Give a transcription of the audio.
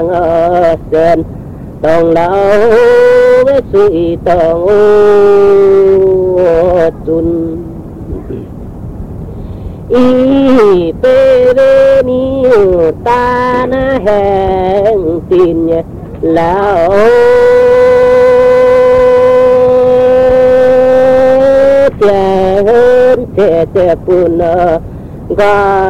vàng sơn tông đau với suy tông tuân y bê bê mi ta na hẹn tin lão trẻ hơn trẻ trẻ pun ga